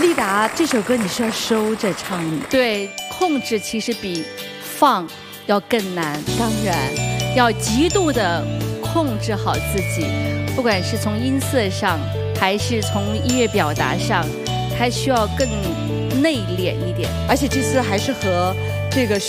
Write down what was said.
丽达这首歌你是要收着唱的， 对，控制其实比放要更难， 当然要极度的控制好自己，不管是从音色上，还是从音乐表达上，还需要更内敛一点。 而且这次还是和这个